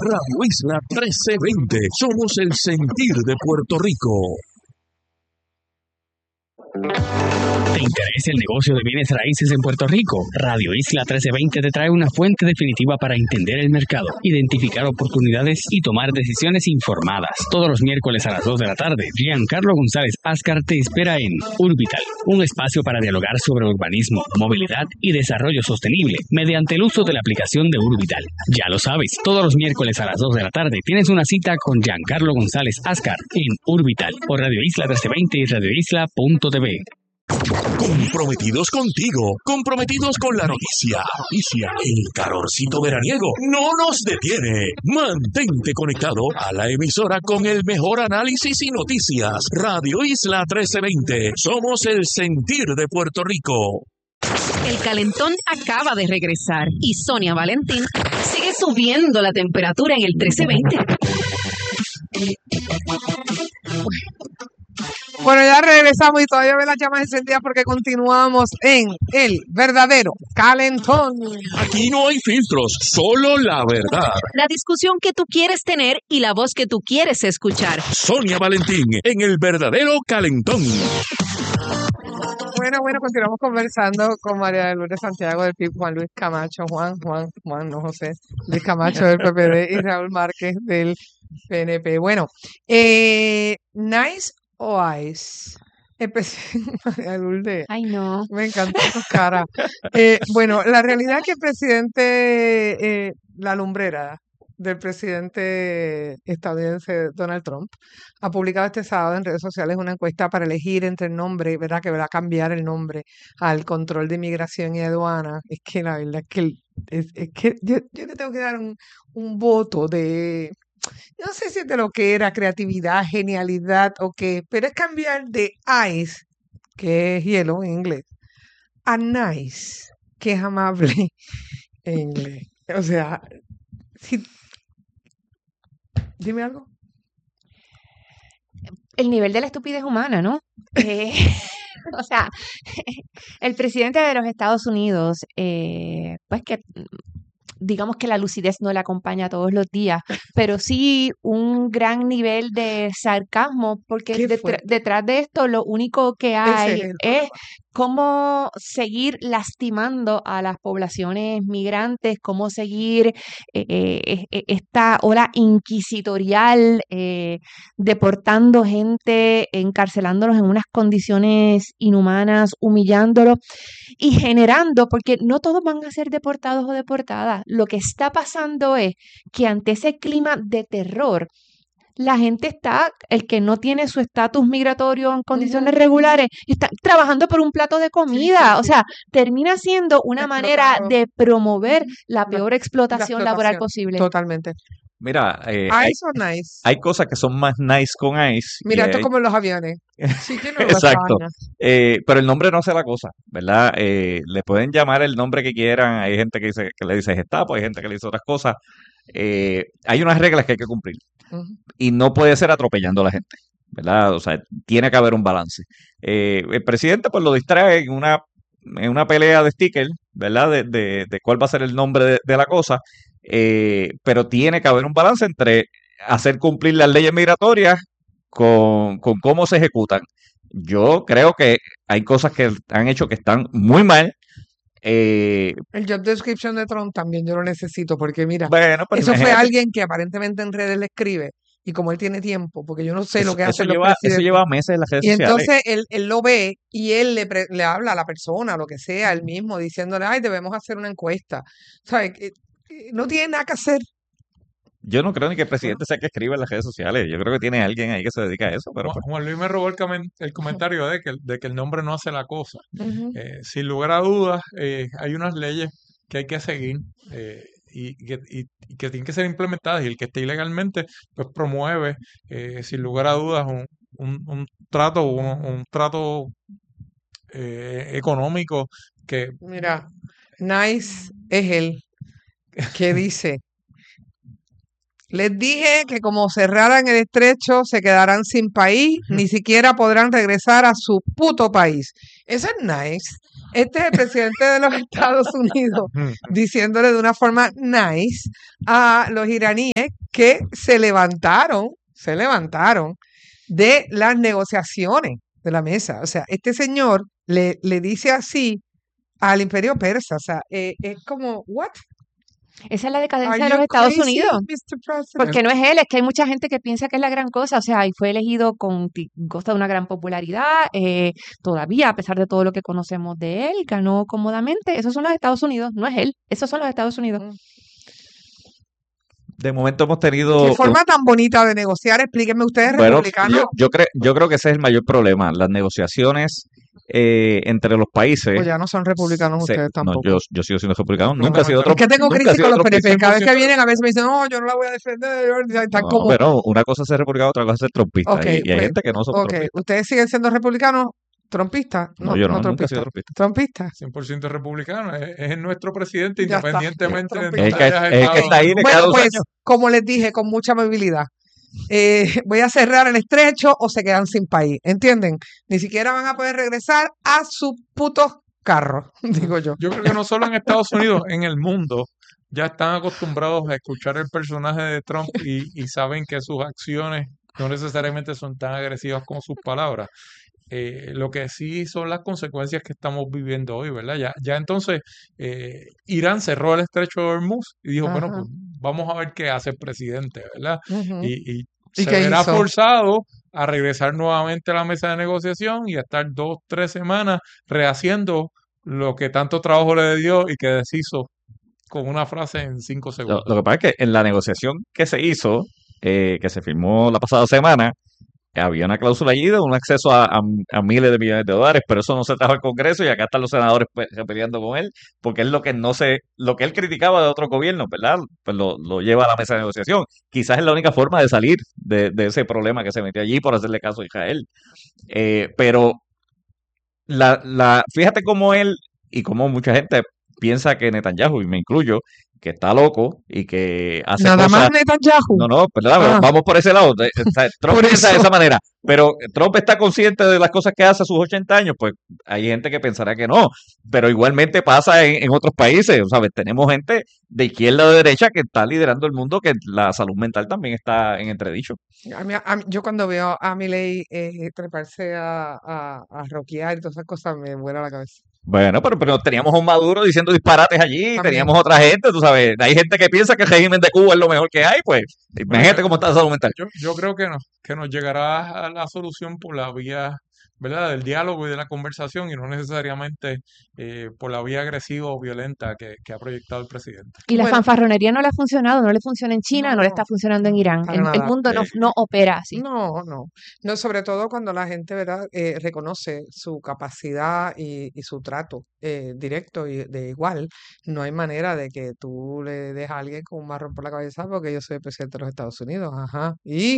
Radio Isla 1320. Somos el sentir de Puerto Rico. ¿Te interesa el negocio de bienes raíces en Puerto Rico? Radio Isla 1320 te trae una fuente definitiva para entender el mercado, identificar oportunidades y tomar decisiones informadas. Todos los miércoles a las 2 de la tarde, Giancarlo González Ascar te espera en Urbital, un espacio para dialogar sobre urbanismo, movilidad y desarrollo sostenible mediante el uso de la aplicación de Urbital. Ya lo sabes, todos los miércoles a las 2 de la tarde tienes una cita con Giancarlo González Ascar en Urbital por Radio Isla 1320 y radioisla.tv. Comprometidos contigo, comprometidos con la noticia. El calorcito veraniego no nos detiene. Mantente conectado a la emisora con el mejor análisis y noticias. Radio Isla 1320. Somos el sentir de Puerto Rico. El calentón acaba de regresar y Sonia Valentín sigue subiendo la temperatura en el 1320. Bueno, ya regresamos y todavía ven las llamas encendidas porque continuamos en el verdadero calentón. Aquí no hay filtros, solo la verdad. La discusión que tú quieres tener y la voz que tú quieres escuchar. Sonia Valentín en el verdadero calentón. Bueno, continuamos conversando con María de Lourdes Santiago del PIB, Juan Luis Camacho, Luis Camacho del PPD y Raúl Márquez del PNP. Bueno, nice o ice. María Lourdes. Ay, no. Me encantan tus caras. Bueno, la realidad es que el presidente, la lumbrera del presidente estadounidense Donald Trump, ha publicado este sábado en redes sociales una encuesta para elegir entre el nombre, ¿verdad? Que va a cambiar el nombre al control de inmigración y aduana. Es que la verdad es que yo le tengo que dar un voto de, no sé si es de lo que era creatividad, genialidad o qué, pero es cambiar de ice, que es hielo en inglés, a nice, que es amable en inglés. O sea, dime algo. El nivel de la estupidez humana, ¿no? O sea, el presidente de los Estados Unidos, pues que digamos que la lucidez no le acompaña todos los días, pero sí un gran nivel de sarcasmo, porque detrás de esto lo único que hay es cómo seguir lastimando a las poblaciones migrantes, cómo seguir esta ola inquisitorial, deportando gente, encarcelándolos en unas condiciones inhumanas, humillándolos y generando, porque no todos van a ser deportados o deportadas. Lo que está pasando es que ante ese clima de terror, la gente está, el que no tiene su estatus migratorio en condiciones regulares, está trabajando por un plato de comida. O sea, termina siendo una manera de promover la peor explotación laboral posible. Totalmente. Mira, Ice o nice. Hay cosas que son más nice con ice. Mira, esto es como en los aviones. Sí, que no lo Exacto. extraña. Pero el nombre no hace la cosa, ¿verdad? Le pueden llamar el nombre que quieran. Hay gente que le dice Gestapo, hay gente que le dice otras cosas. Hay unas reglas que hay que cumplir. Y no puede ser atropellando a la gente, ¿verdad? O sea, tiene que haber un balance. El presidente pues lo distrae en una pelea de sticker, ¿verdad? De cuál va a ser el nombre de la cosa. Pero tiene que haber un balance entre hacer cumplir las leyes migratorias con cómo se ejecutan. Yo creo que hay cosas que han hecho que están muy mal. El job description de Trump también yo lo necesito, porque mira, Bueno, pero eso fue imagínate, alguien que aparentemente en redes le escribe, y como él tiene tiempo, porque yo no sé lo que eso hacen los lleva presidentes, meses en las redes y sociales. entonces él lo ve y él le habla a la persona, lo que sea, él mismo, diciéndole, ay, debemos hacer una encuesta. ¿Sabes? No tiene nada que hacer. Yo no creo ni que el presidente sea el que escribe en las redes sociales. Yo creo que tiene alguien ahí que se dedica a eso, pero pues, Juan Luis me robó el comentario de que el nombre no hace la cosa. Ujú. Sin lugar a dudas, hay unas leyes que hay que seguir y que tienen que ser implementadas, y el que esté ilegalmente pues promueve sin lugar a dudas un trato económico que Mira, Nice es él que dice, les dije que como cerraran el estrecho se quedarán sin país, ni siquiera podrán regresar a su puto país. Ese es Nice. Este es el presidente de los Estados Unidos diciéndole de una forma nice a los iraníes que se levantaron de las negociaciones de la mesa. O sea, este señor le dice así al imperio persa. O sea, es como, ¿what? Esa es la Are decadencia de you los Estados crazy, Unidos. Mr. President? Porque no es él, es que hay mucha gente que piensa que es la gran cosa, o sea, y fue elegido goza de una gran popularidad, todavía, a pesar de todo lo que conocemos de él, ganó cómodamente. Esos son los Estados Unidos, no es él, esos son los Estados Unidos. De momento hemos Qué tenido... forma tan bonita de negociar. Explíquenme ustedes, Bueno, republicanos. yo creo que ese es el mayor problema. Las negociaciones entre los países... Pues ya no son republicanos ustedes no, tampoco. yo sigo siendo republicano. No, Nunca he sido es otro. Es que tengo nunca he crisis sido con los otro PNP. Cada vez que 100%. vienen, a veces me dicen, no, yo no la voy a defender. Están No, como, pero una cosa es ser republicano, otra cosa es ser trompista. ok, Y hay pues, gente que no son ok, trompistas. ustedes siguen siendo republicanos, trompistas, No, yo no, nunca he trompistas, sido trompista. trompistas. 100% republicano, es nuestro presidente Ya está, independientemente de trompista. Es donde el que, hayas es el que está estado. ahí de cada Bueno, 2 pues, años. como les dije, con mucha amabilidad, voy a cerrar el estrecho o se quedan sin país, ¿entienden? Ni siquiera van a poder regresar a sus putos carros, digo yo. Yo creo que no solo en Estados Unidos, en el mundo ya están acostumbrados a escuchar el personaje de Trump y saben que sus acciones no necesariamente son tan agresivas como sus palabras. Lo que sí son las consecuencias que estamos viviendo hoy, ¿verdad? Ya entonces Irán cerró el estrecho de Hormuz y dijo, bueno, Ajá. pues vamos a ver qué hace el presidente, ¿verdad? Ujú. Y ¿Y se qué verá hizo? forzado a regresar nuevamente a la mesa de negociación y a estar 2, 3 semanas rehaciendo lo que tanto trabajo le dio y que deshizo con una frase en 5 segundos. Lo que pasa es que en la negociación que se hizo, que se firmó la pasada semana, había una cláusula allí de un acceso a miles de millones de dólares, pero eso no se trajo al Congreso y acá están los senadores peleando con él, porque es lo que él criticaba de otros gobiernos, ¿verdad? Pues lo lleva a la mesa de negociación. Quizás es la única forma de salir de ese problema que se metió allí por hacerle caso a Israel. Pero fíjate cómo él y cómo mucha gente piensa que Netanyahu, y me incluyo, que está loco y que hace Nada cosas... más Netanyahu. No, perdón, Ah. vamos por ese lado. Trump Por piensa de eso. esa manera, pero Trump está consciente de las cosas que hace a sus 80 años, pues hay gente que pensará que no, pero igualmente pasa en otros países, ¿sabes? Tenemos gente de izquierda o de derecha que está liderando el mundo, que la salud mental también está en entredicho. Yo cuando veo a Milei treparse a rockear y todas esas cosas, me vuela la cabeza. Bueno, pero teníamos a un Maduro diciendo disparates allí, También. teníamos otra gente, tú sabes, hay gente que piensa que el régimen de Cuba es lo mejor que hay, pues imagínate cómo está la salud mental. Yo creo que nos llegará a la solución por la vía, ¿verdad?, del diálogo y de la conversación y no necesariamente por la vía agresiva o violenta que ha proyectado el presidente. Y la Bueno. fanfarronería no le ha funcionado, no le funciona en China, no le No, está funcionando en Irán. para El nada. mundo no opera así. No, sobre todo cuando la gente, ¿verdad? Reconoce su capacidad y su trato directo y de igual. No hay manera de que tú le des a alguien con un marrón por la cabeza porque yo soy el presidente de los Estados Unidos. Ajá.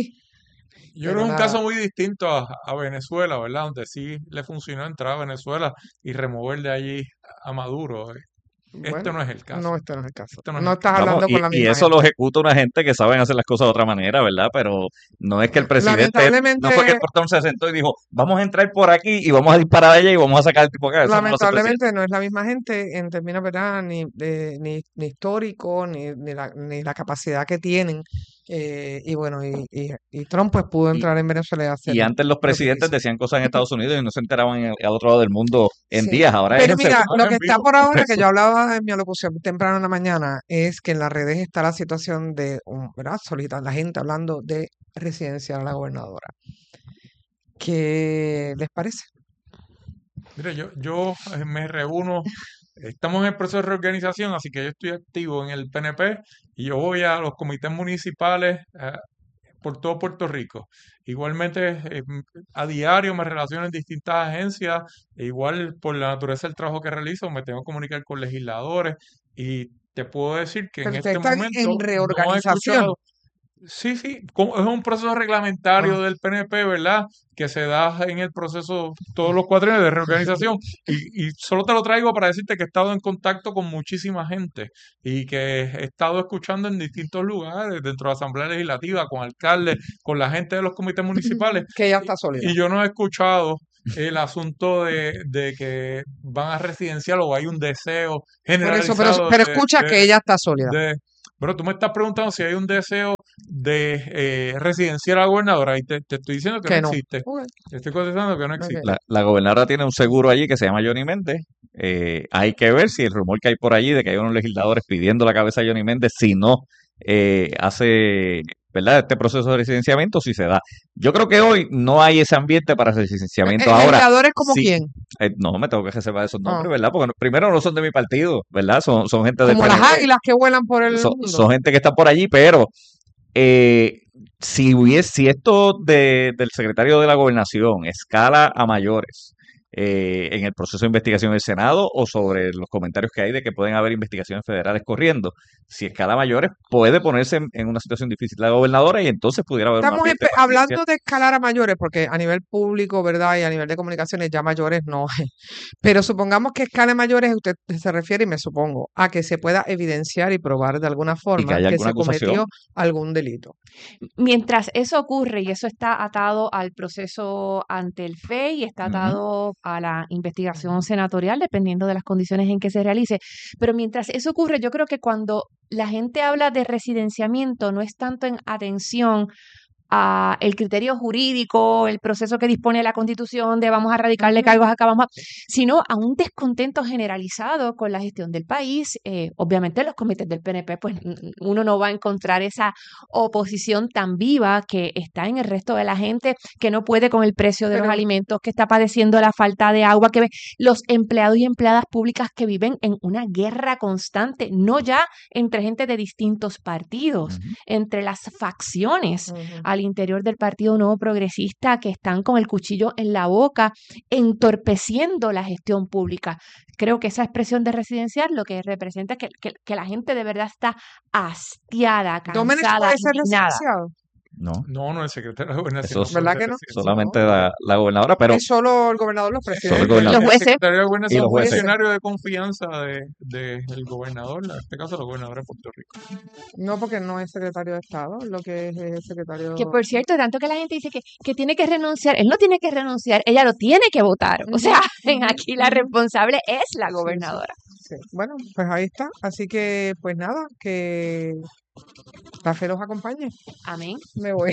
Yo Pero creo que es un nada. caso muy distinto a Venezuela, ¿verdad? Donde sí le funcionó entrar a Venezuela y remover de allí a Maduro. Este Bueno, no es el caso. no, este no es el caso. Este no es No el estás caso. hablando Vamos, con la y misma eso lo gente. ejecuta una gente que saben hacer las cosas de otra manera, ¿verdad? Pero no es que el presidente, no fue que el Lamentablemente, portón se sentó y dijo, vamos a entrar por aquí y vamos a disparar a ella y vamos a sacar al tipo acá. Eso no lo hace el presidente. lamentablemente no es la misma gente en términos, ¿verdad? Ni histórico, ni la capacidad que tienen. Y bueno, y Trump pues pudo Y, entrar en Venezuela y hacer y antes los lo que presidentes quiso. decían cosas en Estados Unidos y no se enteraban al otro lado del mundo en Sí, días. Ahora es pero en mira, segundos. lo en que está vivo. por ahora, que yo hablaba en mi alocución temprano en la mañana, es que en las redes está la situación de, ¿verdad? La gente hablando de residenciar a la gobernadora. ¿Qué les parece? Mira, yo me reúno, estamos en el proceso de reorganización, así que yo estoy activo en el PNP y yo voy a los comités municipales por todo Puerto Rico. Igualmente, a diario me relaciono en distintas agencias, e igual por la naturaleza del trabajo que realizo, me tengo que comunicar con legisladores y te puedo decir que en Pero este ustedes están momento en no he reorganización. escuchado. Sí, es un proceso reglamentario del PNP, ¿verdad? Que se da en el proceso todos los cuatrienios de reorganización. Y solo te lo traigo para decirte que he estado en contacto con muchísima gente y que he estado escuchando en distintos lugares, dentro de la Asamblea Legislativa, con alcaldes, con la gente de los comités municipales. Que ya está sólida. Y yo no he escuchado el asunto de que van a residenciar o hay un deseo Por eso, generalizado pero escucha que ella está sólida. Pero tú me estás preguntando si hay un deseo de residenciar a la gobernadora y te estoy diciendo que no existe. Okay. Te estoy contestando que no existe. La gobernadora tiene un seguro allí que se llama Johnny Méndez. Hay que ver si el rumor que hay por allí de que hay unos legisladores pidiendo la cabeza de Johnny Méndez, si no hace, ¿verdad?, este proceso de residenciamiento, si se da. Yo creo que hoy no hay ese ambiente para residenciamiento. Ahora, ¿legisladores como sí, quién? no me tengo que reservar esos nombres, ¿verdad? Porque primero no son de mi partido, ¿verdad? Son gente del Como las PNP. águilas que vuelan por el mundo. Son gente que está por allí, pero si esto del secretario de la Gobernación escala a mayores en el proceso de investigación del Senado o sobre los comentarios que hay de que pueden haber investigaciones federales corriendo, si escala a mayores puede ponerse en una situación difícil la gobernadora y entonces pudiera haber Estamos una hablando de escalar a mayores, porque a nivel público, ¿verdad? Y a nivel de comunicaciones ya mayores no. Pero supongamos que escala a mayores, usted se refiere, y me supongo, a que se pueda evidenciar y probar de alguna forma que se cometió algún delito. Mientras eso ocurre y eso está atado al proceso ante el FEI y está atado a la investigación senatorial, dependiendo de las condiciones en que se realice. Pero mientras eso ocurre, yo creo que cuando la gente habla de residenciamiento, no es tanto en atención a el criterio jurídico, el proceso que dispone la Constitución de vamos a radicarle cargos acá, sino a un descontento generalizado con la gestión del país. Obviamente los comités del PNP, pues uno no va a encontrar esa oposición tan viva que está en el resto de la gente, que no puede con el precio de los alimentos, que está padeciendo la falta de agua, que ve los empleados y empleadas públicas que viven en una guerra constante, no ya entre gente de distintos partidos, entre las facciones al interior del Partido Nuevo Progresista que están con el cuchillo en la boca, entorpeciendo la gestión pública. Creo que esa expresión de residenciar lo que representa es que la gente de verdad está hastiada, cansada, indignada. No, el secretario de Gobernación. ¿Verdad que no? Solamente la gobernadora, pero... Es solo el gobernador, los presidentes. Los jueces. El secretario de Gobernación y los es un jueces. funcionario de confianza del gobernador, en este caso la gobernadora de Puerto Rico. No, porque no es secretario de Estado, lo que es el secretario... Que por cierto, tanto que la gente dice que tiene que renunciar, él no tiene que renunciar, ella lo tiene que votar. O sea, aquí la responsable es la gobernadora. Sí. Bueno, pues ahí está. Así que, pues nada, que la fe los acompañe. Amén. Me voy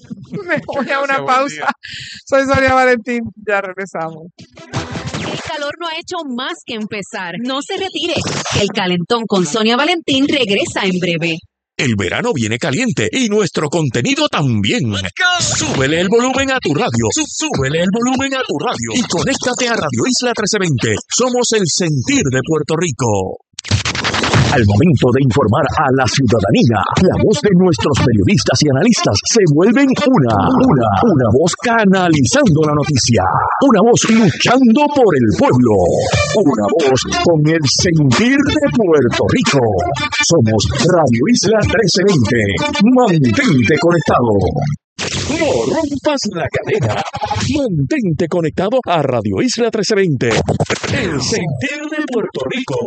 a una pausa. Soy Sonia Valentín, ya regresamos. El calor no ha hecho más que empezar. No se retire. El calentón con Sonia Valentín regresa en breve. El verano viene caliente y nuestro contenido también. Súbele el volumen a tu radio. Súbele el volumen a tu radio. Y conéctate a Radio Isla 1320. Somos el sentir de Puerto Rico. Al momento de informar a la ciudadanía, la voz de nuestros periodistas y analistas se vuelven una voz canalizando la noticia, una voz luchando por el pueblo, una voz con el sentir de Puerto Rico. Somos Radio Isla 1320. Mantente conectado. No rompas la cadena. Mantente conectado a Radio Isla 1320. El sentir de Puerto Rico.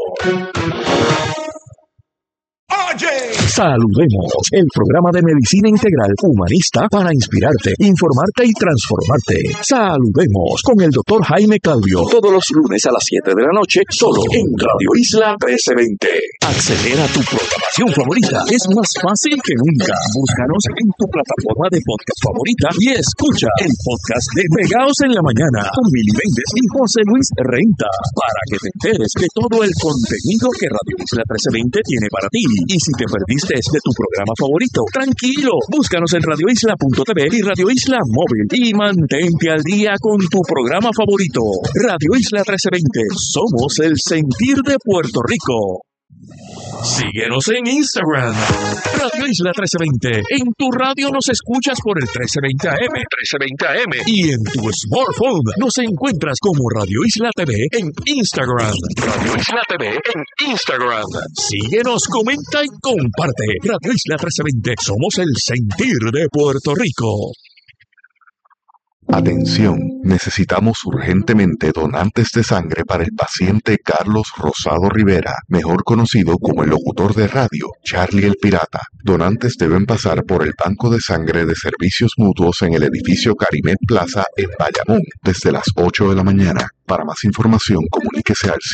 Oye, saludemos el programa de medicina integral humanista para inspirarte, informarte y transformarte. Saludemos con el doctor Jaime Claudio todos los lunes a las 7 de la noche, solo en Radio Isla 1320. Acceder a tu programación favorita es más fácil que nunca. Búscanos en tu plataforma de podcast favorita y escucha el podcast de Pegaos en la Mañana con Mili Méndez y José Luis Renta para que te enteres de todo el contenido que Radio Isla 1320 tiene para ti. Y si te perdiste de tu programa favorito, tranquilo, búscanos en radioisla.tv y Radio Isla Móvil y mantente al día con tu programa favorito. Radio Isla 1320, somos el sentir de Puerto Rico. Síguenos en Instagram, Radio Isla 1320. En tu radio nos escuchas por el 1320 AM, y en tu smartphone nos encuentras como Radio Isla TV en Instagram. Radio Isla TV en Instagram. Síguenos, comenta y comparte. Radio Isla 1320. Somos el sentir de Puerto Rico. Atención, necesitamos urgentemente donantes de sangre para el paciente Carlos Rosado Rivera, mejor conocido como el locutor de radio, Charlie el Pirata. Donantes deben pasar por el banco de sangre de servicios mutuos en el edificio Carimet Plaza en Bayamón desde las 8 de la mañana. Para más información, comuníquese al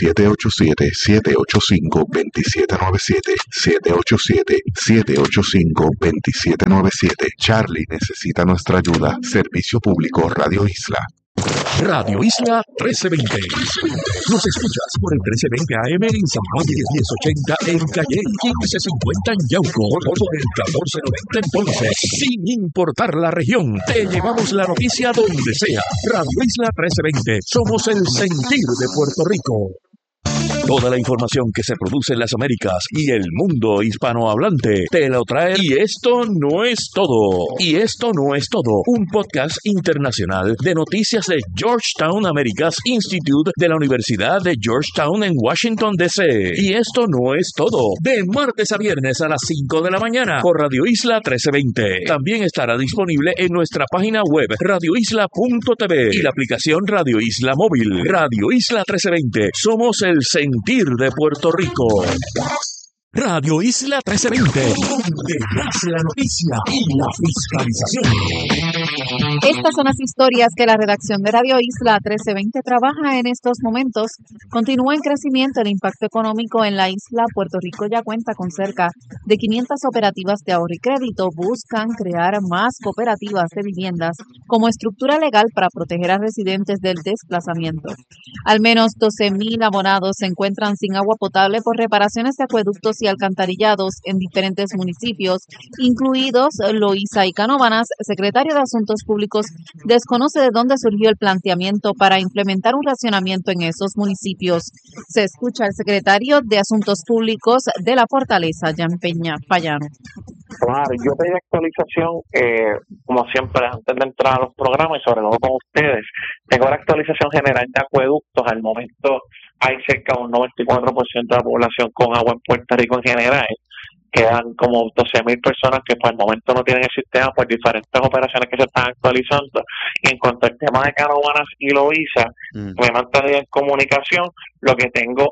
787-785-2797, 787-785-2797. Charlie necesita nuestra ayuda. Servicio Público Radio Isla. Radio Isla 1320. Nos escuchas por el 1320 AM en San Juan, 1080 en Calle, 1550 en Yauco, o por el 1490 en Ponce. Sin importar la región, te llevamos la noticia donde sea. Radio Isla 1320. Somos el sentir de Puerto Rico. Toda la información que se produce en las Américas y el mundo hispanohablante te lo trae. Y esto no es todo. Y esto no es todo. Un podcast internacional de noticias de Georgetown Americas Institute de la Universidad de Georgetown en Washington, D.C. Y esto no es todo. De martes a viernes a las 5 de la mañana por Radio Isla 1320. También estará disponible en nuestra página web radioisla.tv y la aplicación Radio Isla Móvil. Radio Isla 1320. Somos el sentir de Puerto Rico. Radio Isla 1320, donde más la noticia y la fiscalización. Estas son las historias que la redacción de Radio Isla 1320 trabaja en estos momentos. Continúa en crecimiento el impacto económico en la isla. Puerto Rico ya cuenta con cerca de 500 operativas de ahorro y crédito. Buscan crear más cooperativas de viviendas como estructura legal para proteger a residentes del desplazamiento. Al menos 12,000 abonados se encuentran sin agua potable por reparaciones de acueductos y alcantarillados en diferentes municipios, incluidos Loíza y Canóvanas. Secretario de Asuntos Públicos desconoce de dónde surgió el planteamiento para implementar un racionamiento en esos municipios. Se escucha al secretario de Asuntos Públicos de la Fortaleza, Jan Peña Payano. Claro, yo pedí actualización, como siempre, antes de entrar a los programas y sobre todo con ustedes. Tengo la actualización general de acueductos. Al momento hay cerca de un 94% de la población con agua en Puerto Rico en general. Quedan como 12,000 personas que por el momento no tienen el sistema por diferentes operaciones que se están actualizando. Y en cuanto al tema de Canóvanas y Loíza, me he mantenido en comunicación. Lo que tengo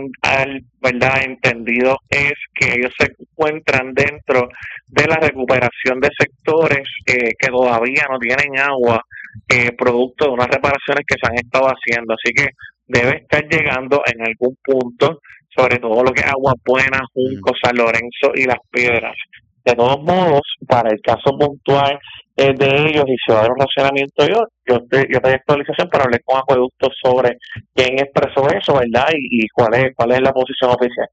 verdad entendido es que ellos se encuentran dentro de la recuperación de sectores que todavía no tienen agua, producto de unas reparaciones que se han estado haciendo. Así que debe estar llegando en algún punto, sobre todo lo que es Agua Buena, Junco, San Lorenzo y Las Piedras. De todos modos, para el caso puntual de ellos, y se va a dar un racionamiento, yo pedí actualización para hablar con Acueductos sobre quién expresó eso, ¿verdad? Y cuál es la posición oficial.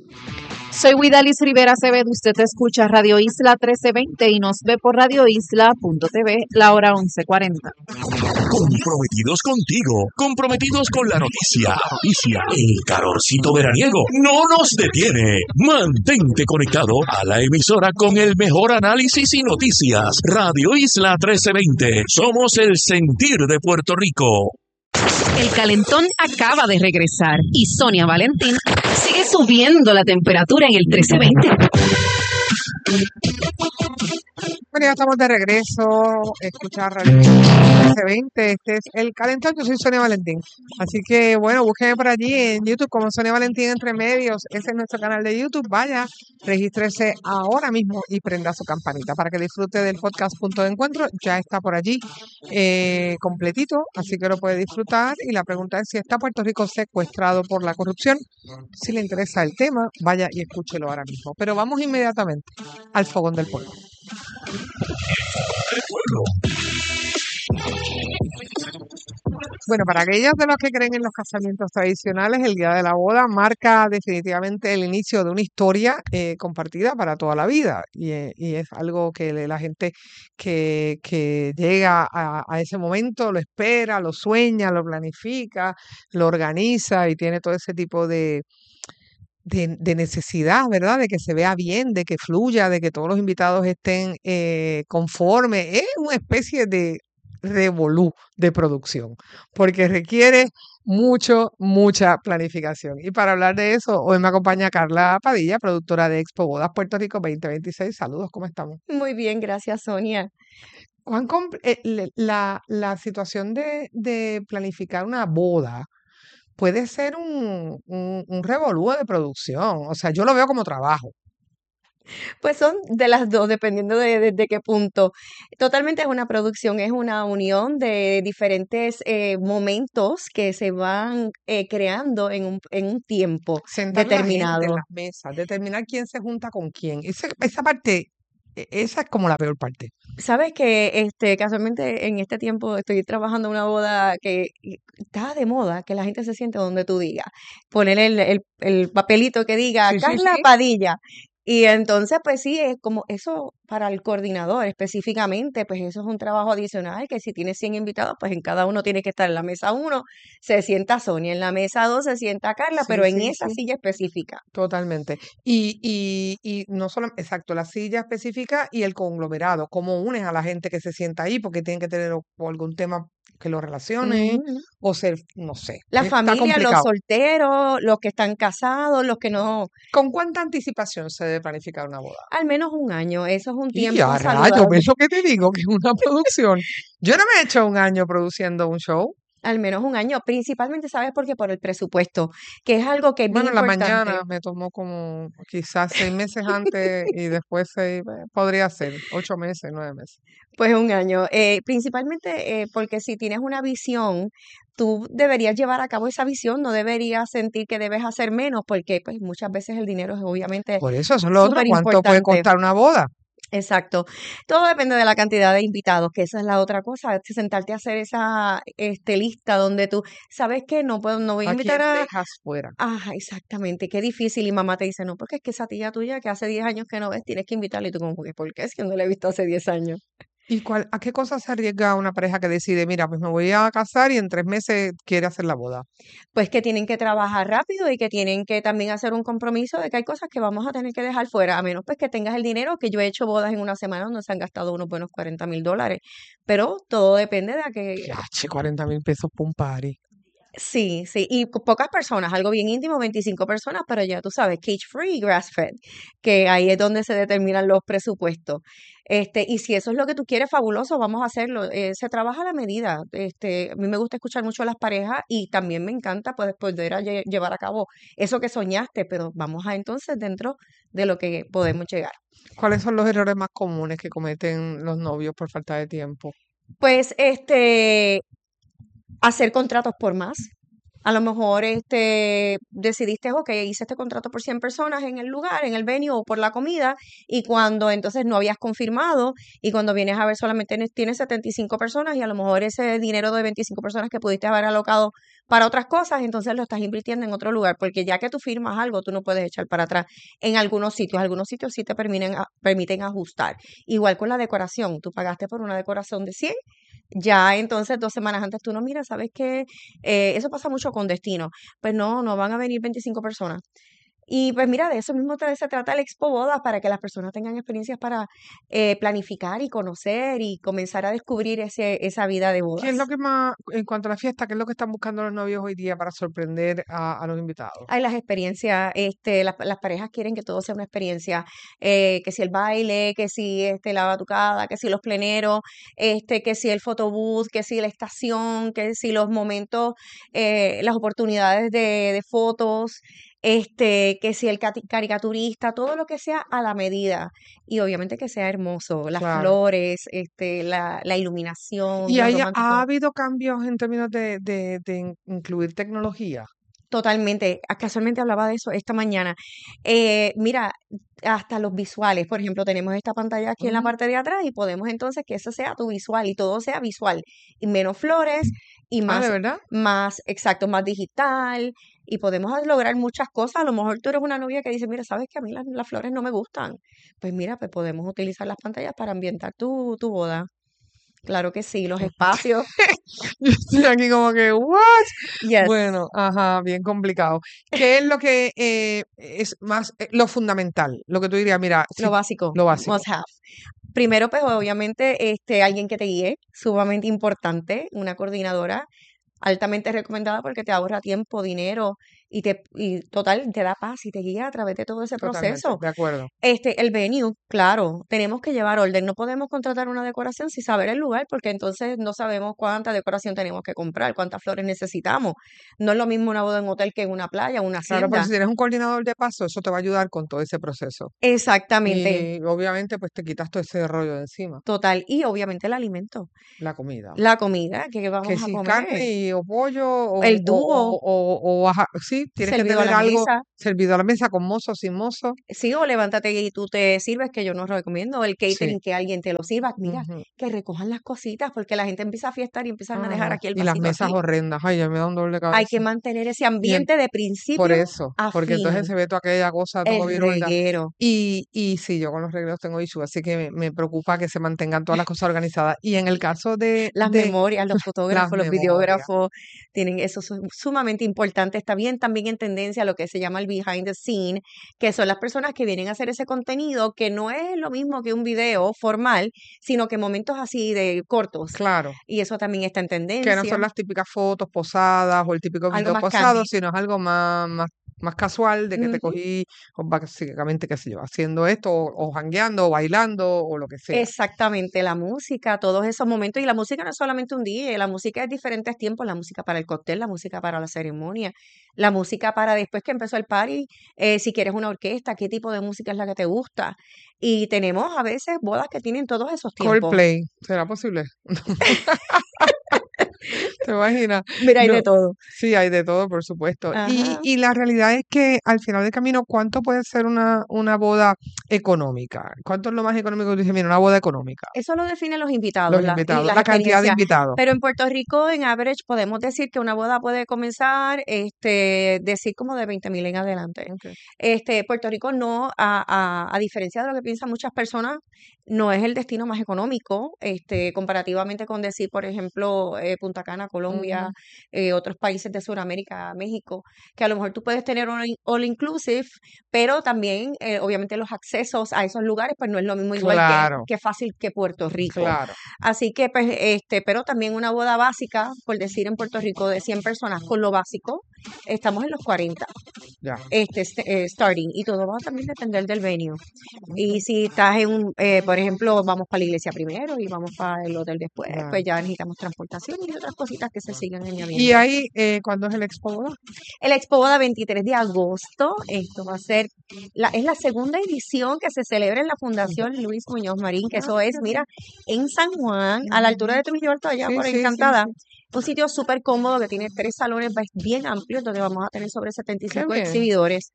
Soy Widalis Rivera Acevedo, usted escucha Radio Isla 1320 y nos ve por radioisla.tv, la hora 11:40. Comprometidos contigo, comprometidos con la noticia. El calorcito veraniego no nos detiene. Mantente conectado a la emisora con el mejor análisis y noticias. Radio Isla 1320. Somos el sentir de Puerto Rico. El calentón acaba de regresar y Sonia Valentín sigue subiendo la temperatura en el 1320. Bueno, ya estamos de regreso. Escuchar Radio 1320. Este es El Calentón. Yo soy Sonia Valentín. Así que, bueno, búsquenme por allí en YouTube como Sonia Valentín Entre Medios. Ese es nuestro canal de YouTube. Vaya, regístrese ahora mismo y prenda su campanita para que disfrute del podcast Punto de Encuentro. Ya está por allí completito, así que lo puede disfrutar. Y la pregunta es si está Puerto Rico secuestrado por la corrupción. Si le interesa el tema, vaya y escúchelo ahora mismo. Pero vamos inmediatamente al Fogón del Pueblo. Bueno, para aquellos de los que creen en los casamientos tradicionales, el día de la boda marca definitivamente el inicio de una historia compartida para toda la vida. Y es algo que la gente que llega a ese momento lo espera, lo sueña, lo planifica, lo organiza y tiene todo ese tipo de necesidad, ¿verdad? De que se vea bien, de que fluya, de que todos los invitados estén conformes. Es una especie de revolú de producción, porque requiere mucha planificación. Y para hablar de eso, hoy me acompaña Carla Padilla, productora de Expo Bodas Puerto Rico 2026. Saludos, ¿cómo estamos? Muy bien, gracias, Sonia. La situación de planificar una boda puede ser un revolú de producción. O sea, yo lo veo como trabajo. Pues son de las dos, dependiendo de qué punto. Totalmente es una producción, es una unión de diferentes momentos que se van creando en un tiempo Sentar la gente en determinado. las mesas, determinar quién se junta con quién. Esa parte, esa es como la peor parte. Sabes que casualmente en este tiempo estoy trabajando en una boda que está de moda, que la gente se siente donde tú digas. Poner el papelito que diga Sí, sí, Carla sí. Padilla. Y entonces, pues sí, es como eso para el coordinador específicamente, pues eso es un trabajo adicional, que si tienes 100 invitados, pues en cada uno tiene que estar en la mesa 1, se sienta Sonia, en la mesa 2 se sienta Carla, pero Sí, en sí, esa sí. silla específica. Totalmente. Y no solo, exacto, la silla específica y el conglomerado, cómo unes a la gente que se sienta ahí, porque tienen que tener o algún tema que lo relacione, Ujú. o ser, no sé, La está familia, los complicado. solteros, los que están casados, los que no, ¿Con cuánta anticipación se debe planificar una boda? al menos un año, eso es un Y tiempo a rayos, saludable. ¿ves lo que te digo? Que es una producción. Yo no me he hecho un año produciendo un show. Al menos un año, principalmente, ¿sabes por qué? Por el presupuesto, que es algo que es bien Bueno, en la importante. mañana me tomó como quizás 6 meses antes y después podría ser 8 meses, 9 meses. Pues un año, principalmente porque si tienes una visión, tú deberías llevar a cabo esa visión, no deberías sentir que debes hacer menos, porque pues muchas veces el dinero es obviamente Por eso es lo otro. súper ¿Cuánto puede importante. costar una boda? Exacto. Todo depende de la cantidad de invitados, que esa es la otra cosa, sentarte a hacer esa lista donde tú, ¿sabes qué? No puedo, no voy a ¿A quién invitar a... dejas fuera? Ah, exactamente, qué difícil. Y mamá te dice, no, porque es que esa tía tuya que hace 10 años que no ves, tienes que invitarla. Y tú como, ¿por qué? Si no la he visto hace 10 años. ¿Y a qué cosa se arriesga una pareja que decide, mira, pues me voy a casar y en 3 meses quiere hacer la boda? Pues que tienen que trabajar rápido y que tienen que también hacer un compromiso de que hay cosas que vamos a tener que dejar fuera, a menos pues que tengas el dinero, que yo he hecho bodas en una semana donde se han gastado unos buenos $40,000, pero todo depende de a que, Yache, 40,000 pesos por un party. sí, sí, y pocas personas, algo bien íntimo, 25 personas, pero ya tú sabes, cage free, grass fed, que ahí es donde se determinan los presupuestos. Y si eso es lo que tú quieres, fabuloso, vamos a hacerlo. Se trabaja a la medida. A mí me gusta escuchar mucho a las parejas y también me encanta pues, poder llevar a cabo eso que soñaste, pero vamos a entonces dentro de lo que podemos llegar. ¿Cuáles son los errores más comunes que cometen los novios por falta de tiempo? Pues hacer contratos por más. A lo mejor decidiste, ok, hice este contrato por 100 personas en el lugar, en el venue o por la comida, y cuando entonces no habías confirmado, y cuando vienes a ver solamente tienes 75 personas, y a lo mejor ese dinero de 25 personas que pudiste haber alocado para otras cosas, entonces lo estás invirtiendo en otro lugar, porque ya que tú firmas algo, tú no puedes echar para atrás. En algunos sitios sí te permiten ajustar. Igual con la decoración, tú pagaste por una decoración de 100. Ya entonces 2 semanas antes tú no miras, ¿sabes qué? Eso pasa mucho con destino. Pues no van a venir 25 personas. Y pues mira, de eso mismo se trata el Expo Bodas, para que las personas tengan experiencias para planificar y conocer y comenzar a descubrir esa vida de ¿Qué es lo bodas. que más, en cuanto a la fiesta, qué es lo que están buscando los novios hoy día para sorprender a los invitados? Hay las experiencias, las parejas quieren que todo sea una experiencia, que si el baile, que si la batucada, que si los pleneros, que si el photobooth, que si la estación, que si los momentos, las oportunidades de fotos, que si el caricaturista, todo lo que sea a la medida. Y obviamente que sea hermoso, las Claro. flores, la iluminación, ¿Y los ha románticos. habido cambios en términos de incluir tecnología? Totalmente. Casualmente hablaba de eso esta mañana. Mira, hasta los visuales, por ejemplo, tenemos esta pantalla aquí en la Ujú. parte de atrás y podemos entonces que eso sea tu visual y todo sea visual y menos flores y Ah, ¿de verdad? más exacto, más digital y podemos lograr muchas cosas. A lo mejor tú eres una novia que dice, mira, sabes que a mí las flores no me gustan. Pues mira, pues podemos utilizar las pantallas para ambientar tu boda. Claro que sí, los espacios. Yo estoy aquí como que, ¿what? Yes. Bueno, ajá, bien complicado. ¿Qué es lo que es más, lo fundamental? Lo que tú dirías, mira, Lo básico, lo básico. must have. Primero, pues obviamente, alguien que te guíe, sumamente importante, una coordinadora, altamente recomendada porque te ahorra tiempo, dinero, y total, te da paz y te guía a través de todo ese Totalmente, proceso. de acuerdo. El venue, claro, tenemos que llevar orden. No podemos contratar una decoración sin saber el lugar, porque entonces no sabemos cuánta decoración tenemos que comprar, cuántas flores necesitamos. No es lo mismo una boda en un hotel que en una playa, una Claro, pero hacienda. si tienes un coordinador de paso, eso te va a ayudar con todo ese proceso. Exactamente, Y obviamente, pues te quitas todo ese rollo de encima. total. Y obviamente el alimento, La comida. la comida que Que vamos a si comer, carne o pollo el dúo, sí, tienes que servido a tener la algo mesa. servido a la mesa con mozo, sin mozo. Sí, o levántate y tú te sirves, que yo no recomiendo. El Sí. catering, que alguien te lo sirva. Mira, Ujú. que recojan las cositas, porque la gente empieza a fiestar y empiezan a dejar Ah, aquí el y las vasito mesas aquí. horrendas. Ay, ya me da un dolor de Hay que cabeza. mantener ese Y ambiente de por principio eso, a porque entonces fin. se ve toda aquella cosa todo El bien organizada. reguero, Y sí, yo con los reglos tengo issue, así que me preocupa que se mantengan todas las cosas organizadas. Y en el caso las de memorias, los las fotógrafos, los memorias, videógrafos, tienen eso sumamente importante. Está bien también en tendencia lo que se llama el behind the scene, que son las personas que vienen a hacer ese contenido, que no es lo mismo que un video formal, sino que momentos así de cortos. claro, Y eso también está en que no tendencia. son las típicas fotos posadas o el típico Algo video más posado, candid. sino es algo más casual de que te Ujú. cogí, o básicamente, qué sé yo, haciendo esto, o jangueando, o bailando, o lo que sea. Exactamente, la música, todos esos momentos. Y la música no es solamente un día, la música es diferentes tiempos, la música para el cóctel, la música para la ceremonia, la música para después que empezó el party, si quieres una orquesta, qué tipo de música es la que te gusta. Y tenemos a veces bodas que tienen todos esos tiempos. Coldplay, ¿será posible? ¿Te imaginas? Mira, hay No, de todo. sí, hay de todo, por supuesto. Ajá. Y la realidad es que al final del camino, ¿cuánto puede ser una boda económica? ¿Cuánto es lo más económico? Dice, mira, una boda económica. Eso lo definen los invitados, Los y invitados, las la cantidad de experiencias. invitados. Pero en Puerto Rico, en average, podemos decir que una boda puede comenzar, decir como de 20,000 en adelante. Ok. Puerto Rico no, a diferencia de lo que piensan muchas personas, no es el destino más económico, comparativamente con decir, por ejemplo, Punta Cana, Colombia, Ujú. otros países de Sudamérica, México, que a lo mejor tú puedes tener un all inclusive, pero también, obviamente, los accesos a esos lugares, pues no es lo mismo igual Claro, que fácil que Puerto Rico. claro. Así que, pues, pero también una boda básica, por decir en Puerto Rico, de 100 personas, con lo básico, estamos en los 40, Ya. starting, y todo va a también depender del venue. Y si estás por ejemplo, vamos para la iglesia primero y vamos para el hotel después, Ya. pues ya necesitamos transportación y otras cositas que se siguen Y añadiendo. ahí, ¿cuándo es el Expo Boda? El Expo Boda 23 de agosto, esto va a ser, es la segunda edición que se celebra en la Fundación Luis Muñoz Marín, que eso es, mira, en San Juan, a la altura de Trujillo Alto, allá Sí, por sí, sí, Encantada. sí. Un sitio súper cómodo que tiene 3 salones bien amplios, donde vamos a tener sobre Qué 75 bien. exhibidores.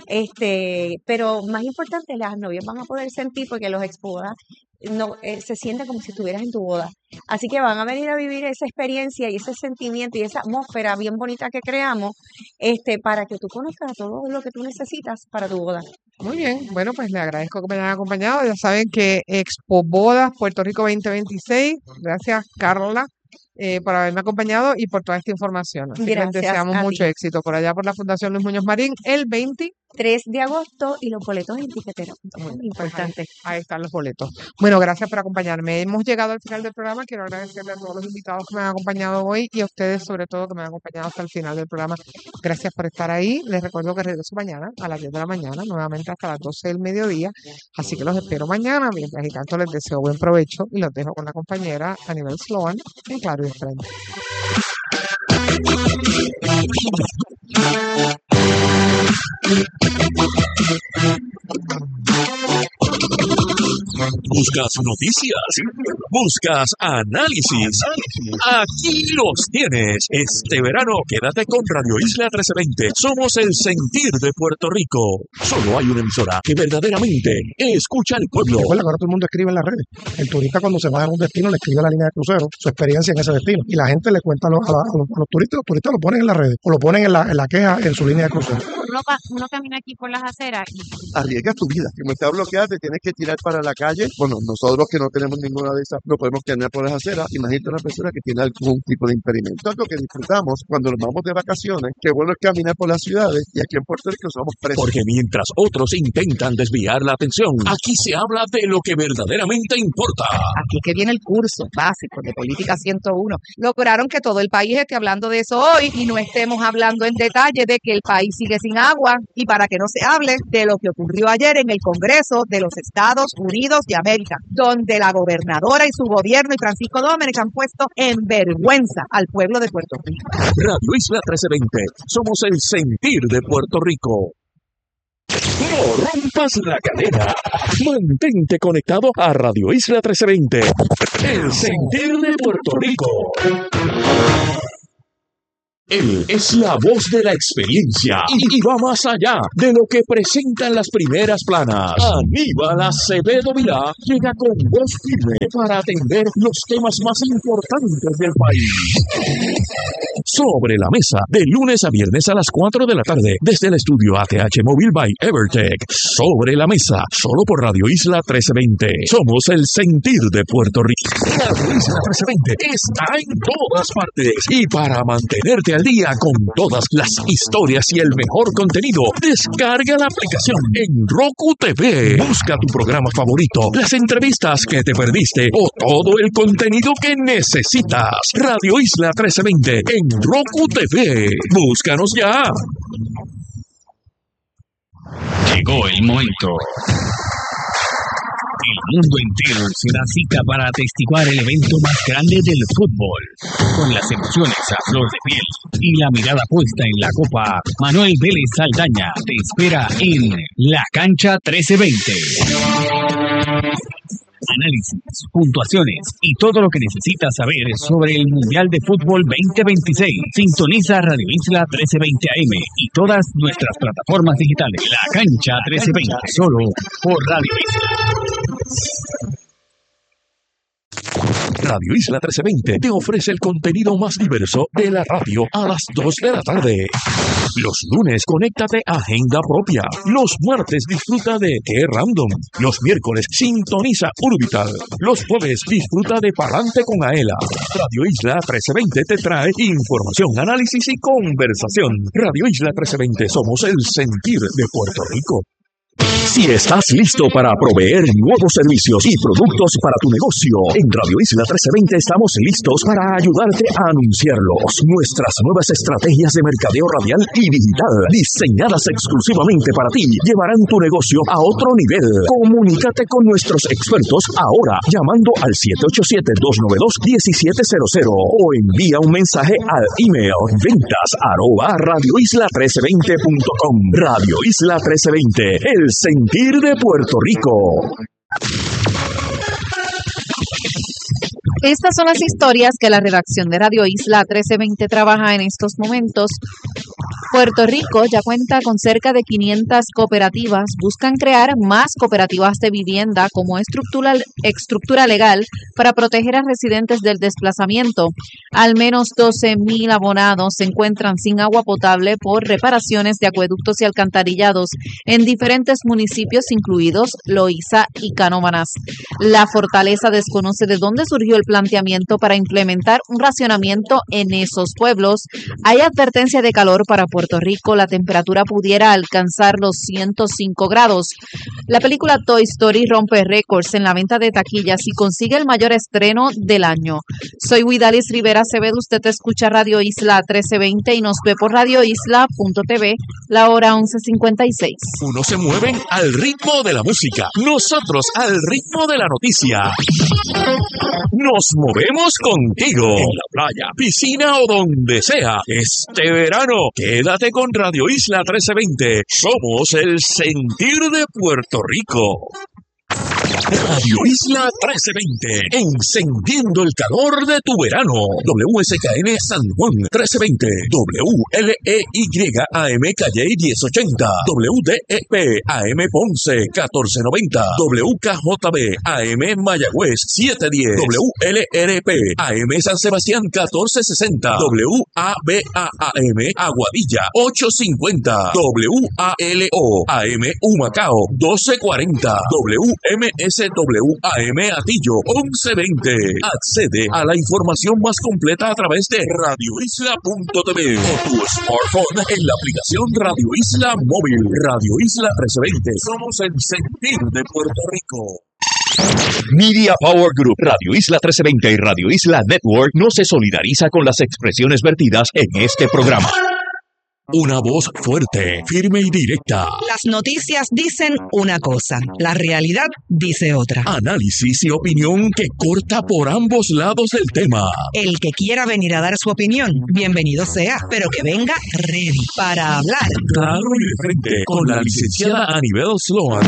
Pero más importante, las novias van a poder sentir, porque los Expo Bodas no, se siente como si estuvieras en tu boda. Así que van a venir a vivir esa experiencia y ese sentimiento y esa atmósfera bien bonita que creamos, para que tú conozcas todo lo que tú necesitas para tu boda. Muy bien, bueno, pues le agradezco que me hayan acompañado. Ya saben que Expo Bodas Puerto Rico 2026. Gracias, Carla, por haberme acompañado y por toda esta información. Así que les Gracias deseamos a mucho ti. éxito por allá por la Fundación Luis Muñoz Marín el 20. 3 de agosto y los boletos en tiquetera.com, Pues importante. ahí están los boletos. Bueno, gracias por acompañarme. Hemos llegado al final del programa. Quiero agradecerle a todos los invitados que me han acompañado hoy y a ustedes, sobre todo, que me han acompañado hasta el final del programa. Gracias por estar ahí. Les recuerdo que regreso mañana a las 10 de la mañana, nuevamente hasta las 12 del mediodía. Así que los espero mañana. Mientras tanto, les deseo buen provecho y los dejo con la compañera Anibel Sloan en Claro y de Frente. Buscas noticias, buscas análisis. Aquí los tienes. Este verano quédate con Radio Isla 1320. Somos el sentir de Puerto Rico. Solo hay una emisora que verdaderamente escucha al pueblo. Recuerda que ahora todo el mundo escribe en las redes. El turista, cuando se va a un destino, le escribe a la línea de crucero su experiencia en ese destino. Y la gente le cuenta a los turistas. Los turistas lo ponen en las redes o lo ponen en la queja en su línea de crucero. Uno camina aquí por las aceras. Arriesgas tu vida. Si no está bloqueada, te tienes que tirar para la calle bueno, nosotros que no tenemos ninguna de esas, no podemos caminar por las aceras. Imagínate una persona que tiene algún tipo de impedimento. Tanto que disfrutamos cuando nos vamos de vacaciones, qué bueno es caminar por las ciudades, y aquí en Puerto Rico somos presos. Porque mientras otros intentan desviar la atención, aquí se habla de lo que verdaderamente importa. Aquí que viene el curso básico de Política 101. Lograron que todo el país esté hablando de eso hoy y no estemos hablando en detalle de que el país sigue sin agua, y para que no se hable de lo que ocurrió ayer en el Congreso de los Estados Unidos de América, donde la gobernadora y su gobierno y Francisco Domínguez han puesto en vergüenza al pueblo de Puerto Rico. Radio Isla 1320, somos el sentir de Puerto Rico. No rompas la cadena. Mantente conectado a Radio Isla 1320, el sentir de Puerto Rico. Él es la voz de la experiencia y va más allá de lo que presentan las primeras planas. Aníbal Acevedo Vilá llega con voz firme para atender los temas más importantes del país. Sobre la mesa, de lunes a viernes a las 4 de la tarde, desde el estudio ATH Móvil by Evertech. Sobre la mesa, solo por Radio Isla 1320. Somos el sentir de Puerto Rico. Radio Isla 1320 está en todas partes. Y para mantenerte al día con todas las historias y el mejor contenido, descarga la aplicación en Roku TV. Busca tu programa favorito, las entrevistas que te perdiste o todo el contenido que necesitas. Radio Isla 1320 en Roku TV. Búscanos ya. Llegó el momento. El mundo entero se da cita para atestiguar el evento más grande del fútbol. Con las emociones a flor de piel y la mirada puesta en la copa, Manuel Vélez Saldaña te espera en La Cancha 1320. Análisis, puntuaciones y todo lo que necesitas saber sobre el Mundial de Fútbol 2026. Sintoniza Radio Isla 1320 AM y todas nuestras plataformas digitales. La Cancha 1320, solo por Radio Isla. Radio Isla 1320 te ofrece el contenido más diverso de la radio a las 2 de la tarde. Los lunes, conéctate a Agenda Propia. Los martes, disfruta de Qué Random. Los miércoles, sintoniza Urbital. Los jueves, disfruta de Palante con Aela. Radio Isla 1320 te trae información, análisis y conversación. Radio Isla 1320, somos el sentir de Puerto Rico. Si estás listo para proveer nuevos servicios y productos para tu negocio, en Radio Isla 1320 estamos listos para ayudarte a anunciarlos. Nuestras nuevas estrategias de mercadeo radial y digital, diseñadas exclusivamente para ti, llevarán tu negocio a otro nivel. Comunícate con nuestros expertos ahora, llamando al 787-292-1700 o envía un mensaje al email ventas@radioisla1320.com. Radio Isla 1320, el sentir de Puerto Rico. Estas son las historias que la redacción de Radio Isla 1320 trabaja en estos momentos. Puerto Rico ya cuenta con cerca de 500 cooperativas. Buscan crear más cooperativas de vivienda como estructura legal para proteger a residentes del desplazamiento. Al menos 12,000 abonados se encuentran sin agua potable por reparaciones de acueductos y alcantarillados en diferentes municipios, incluidos Loíza y Canóvanas. La Fortaleza desconoce de dónde surgió el planteamiento para implementar un racionamiento en esos pueblos. Hay advertencia de calor para Puerto Rico. La temperatura pudiera alcanzar los 105 grados. La película Toy Story rompe récords en la venta de taquillas y consigue el mayor estreno del año. Soy Huidalis Rivera Acevedo. Usted escucha Radio Isla 1320 y nos ve por radioisla.tv, la hora 11:56. Unos se mueven al ritmo de la música, nosotros al ritmo de la noticia. Nos movemos contigo en la playa, piscina o donde sea. Este verano, quédate con Radio Isla 1320. Somos el sentir de Puerto Rico. Radio Isla 1320, encendiendo el calor de tu verano. WSKN San Juan 1320, WLEY AM Calle 1080, WDEP AM Ponce 1490, WKJB AM Mayagüez 710, WLRP AM San Sebastián 1460, WABAM Aguadilla 850, WALO AM Humacao 1240, WMFM SWAM Atillo 1120. Accede a la información más completa a través de radioisla.tv o tu smartphone en la aplicación Radio Isla Móvil. Radio Isla 1320. Somos el sentir de Puerto Rico. Media Power Group, Radio Isla 1320 y Radio Isla Network no se solidariza con las expresiones vertidas en este programa. Una voz fuerte, firme y directa. Las noticias dicen una cosa, la realidad dice otra. Análisis y opinión que corta por ambos lados del tema. El que quiera venir a dar su opinión, bienvenido sea, pero que venga ready para hablar. Claro y de frente, con la licenciada Anibel Sloan.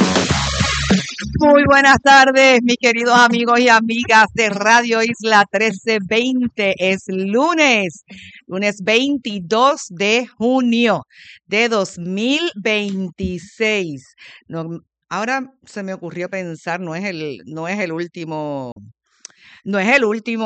Muy buenas tardes, mis queridos amigos y amigas de Radio Isla 1320. Es lunes 22 de junio de 2026. No, ahora se me ocurrió pensar, no es el último, no es el último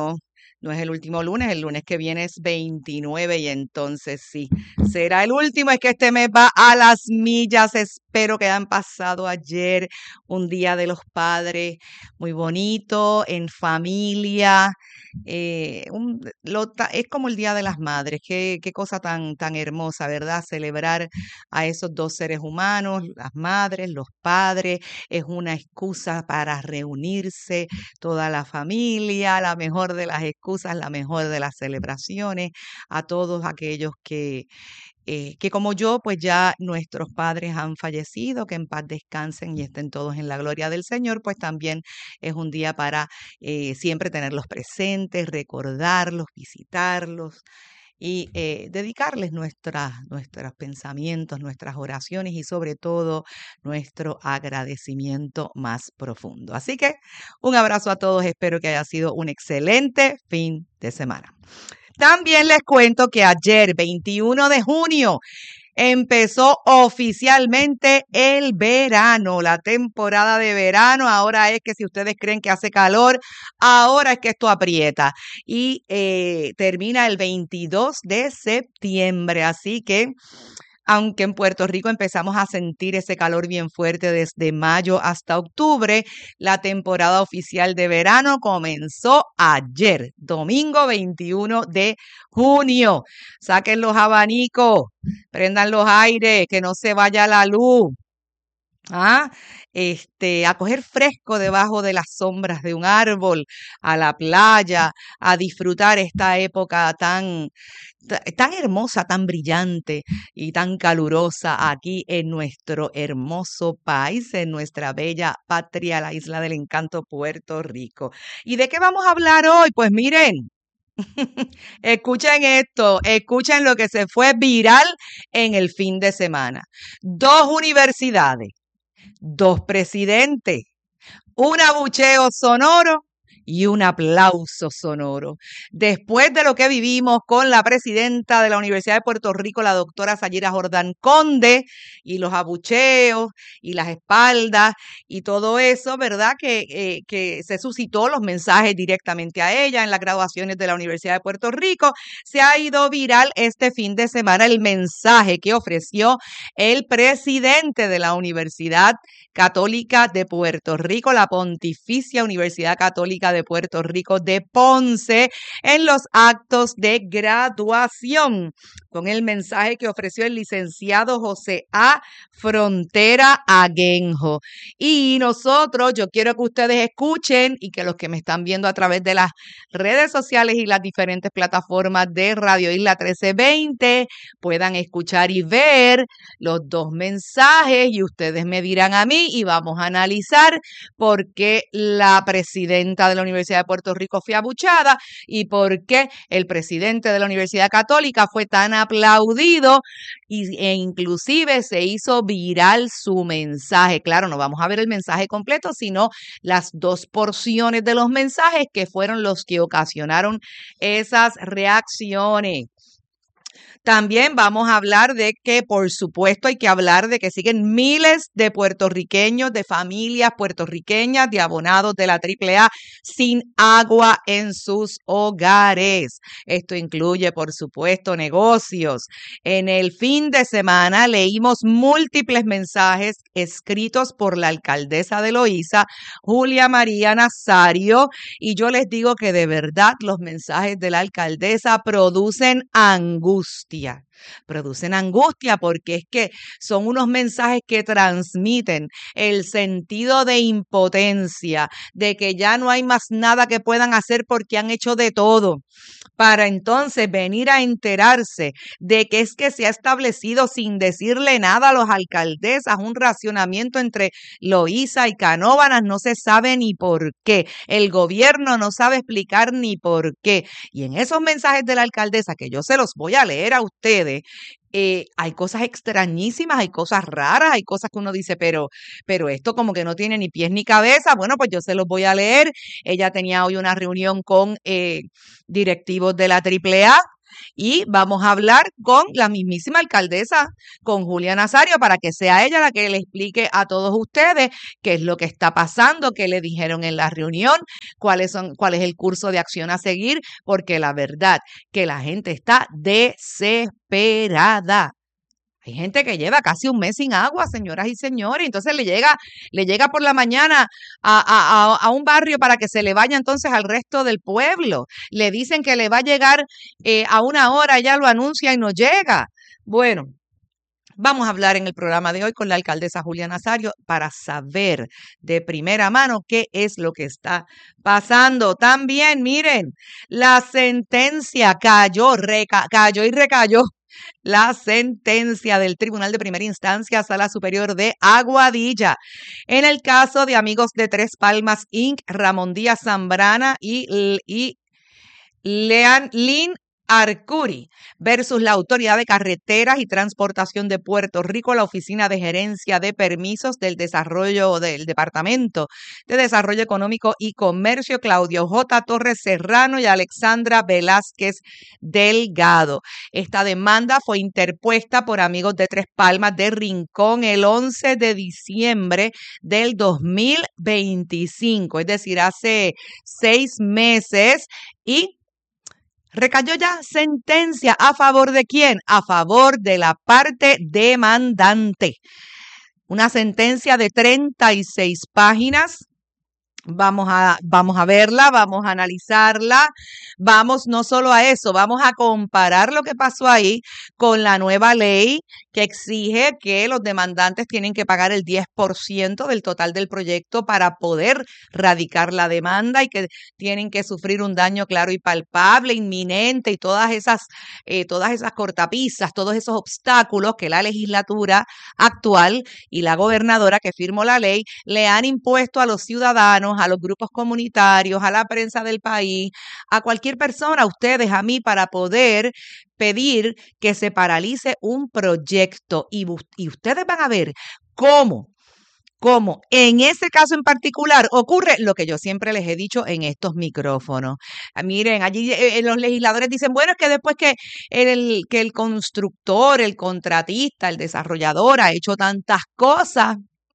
lunes, el lunes que viene es 29 y entonces sí, será el último. Es que este mes va a las millas. Espero que hayan pasado ayer un día de los padres muy bonito, en familia. Es como el Día de las Madres. Qué cosa tan hermosa, ¿verdad? Celebrar a esos dos seres humanos, las madres, los padres. Es una excusa para reunirse toda la familia, la mejor de las excusas, la mejor de las celebraciones, a todos aquellos que como yo, pues ya nuestros padres han fallecido, que en paz descansen y estén todos en la gloria del Señor. Pues también es un día para siempre tenerlos presentes, recordarlos, visitarlos y dedicarles nuestros pensamientos, nuestras oraciones y sobre todo nuestro agradecimiento más profundo. Así que un abrazo a todos, espero que haya sido un excelente fin de semana. También les cuento que ayer, 21 de junio, empezó oficialmente el verano, la temporada de verano. Ahora es que si ustedes creen que hace calor, ahora es que esto aprieta. Y termina el 22 de septiembre. Así que, aunque en Puerto Rico empezamos a sentir ese calor bien fuerte desde mayo hasta octubre, la temporada oficial de verano comenzó ayer, domingo 21 de junio. Saquen los abanicos, prendan los aires, que no se vaya la luz. A coger fresco debajo de las sombras de un árbol, a la playa, a disfrutar esta época tan hermosa, tan brillante y tan calurosa aquí en nuestro hermoso país, en nuestra bella patria, la isla del encanto, Puerto Rico. ¿Y de qué vamos a hablar hoy? Pues miren, escuchen esto, escuchen lo que se fue viral en el fin de semana. 2 universidades, 2 presidentes, un abucheo sonoro y un aplauso sonoro. Después de lo que vivimos con la presidenta de la Universidad de Puerto Rico, la doctora Sayira Jordán Conde, y los abucheos y las espaldas y todo eso, ¿verdad? Que se suscitó los mensajes directamente a ella en las graduaciones de la Universidad de Puerto Rico. Se ha ido viral este fin de semana el mensaje que ofreció el presidente de la Universidad Católica de Puerto Rico, la Pontificia Universidad Católica de Puerto Rico de Ponce, en los actos de graduación, con el mensaje que ofreció el licenciado José A. Frontera Aguenjo. Y yo quiero que ustedes escuchen y que los que me están viendo a través de las redes sociales y las diferentes plataformas de Radio Isla 1320 puedan escuchar y ver los 2 mensajes, y ustedes me dirán a mí y vamos a analizar por qué la presidenta de la Universidad de Puerto Rico fue abuchada y por qué el presidente de la Universidad Católica fue tan aplaudido e inclusive se hizo viral su mensaje. Claro, no vamos a ver el mensaje completo, sino las 2 porciones de los mensajes que fueron los que ocasionaron esas reacciones. También vamos a hablar de que, por supuesto, hay que hablar de que siguen miles de puertorriqueños, de familias puertorriqueñas, de abonados de la AAA sin agua en sus hogares. Esto incluye, por supuesto, negocios. En el fin de semana leímos múltiples mensajes escritos por la alcaldesa de Loíza, Julia María Nazario, y yo les digo que de verdad los mensajes de la alcaldesa producen angustia. Producen angustia porque es que son unos mensajes que transmiten el sentido de impotencia, de que ya no hay más nada que puedan hacer porque han hecho de todo, para entonces venir a enterarse de que es que se ha establecido sin decirle nada a los alcaldesas un racionamiento entre Loíza y Canóvanas, no se sabe ni por qué. El gobierno no sabe explicar ni por qué. Y en esos mensajes de la alcaldesa, que yo se los voy a leer a ustedes, hay cosas extrañísimas, hay cosas raras, hay cosas que uno dice, pero esto como que no tiene ni pies ni cabeza. Bueno, pues yo se los voy a leer. Ella tenía hoy una reunión con directivos de la AAA y vamos a hablar con la mismísima alcaldesa, con Julia Nazario, para que sea ella la que le explique a todos ustedes qué es lo que está pasando, qué le dijeron en la reunión, cuál es el curso de acción a seguir, porque la verdad que la gente está desesperada. Hay gente que lleva casi un mes sin agua, señoras y señores, entonces le llega por la mañana a un barrio para que se le vaya entonces al resto del pueblo. Le dicen que le va a llegar a una hora, ella lo anuncia y no llega. Bueno, vamos a hablar en el programa de hoy con la alcaldesa Julia Nazario para saber de primera mano qué es lo que está pasando. También, miren, la sentencia cayó y recayó. La sentencia del Tribunal de Primera Instancia, Sala Superior de Aguadilla, en el caso de Amigos de Tres Palmas, Inc., Ramón Díaz Zambrana y Lynn Arcuri versus la Autoridad de Carreteras y Transportación de Puerto Rico, la Oficina de Gerencia de Permisos del Desarrollo del Departamento de Desarrollo Económico y Comercio, Claudio J. Torres Serrano y Alexandra Velázquez Delgado. Esta demanda fue interpuesta por Amigos de Tres Palmas de Rincón el 11 de diciembre del 2025, es decir, hace 6 meses, y recayó ya sentencia. ¿A favor de quién? A favor de la parte demandante. Una sentencia de 36 páginas. Vamos a verla, vamos a analizarla, vamos no solo a eso, vamos a comparar lo que pasó ahí con la nueva ley que exige que los demandantes tienen que pagar el 10% del total del proyecto para poder radicar la demanda y que tienen que sufrir un daño claro y palpable, inminente, y todas esas cortapisas, todos esos obstáculos que la legislatura actual y la gobernadora que firmó la ley le han impuesto a los ciudadanos, a los grupos comunitarios, a la prensa del país, a cualquier persona, a ustedes, a mí, para poder pedir que se paralice un proyecto. Y ustedes van a ver cómo en ese caso en particular ocurre lo que yo siempre les he dicho en estos micrófonos. Miren, allí los legisladores dicen, bueno, es que después que el constructor, el contratista, el desarrollador ha hecho tantas cosas